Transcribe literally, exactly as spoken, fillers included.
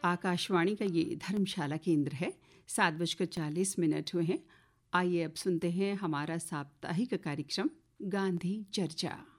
आकाशवाणी का ये धर्मशाला केंद्र है। सात बजकर चालीस मिनट हुए हैं। आइए अब सुनते हैं हमारा साप्ताहिक कार्यक्रम गांधी चर्चा।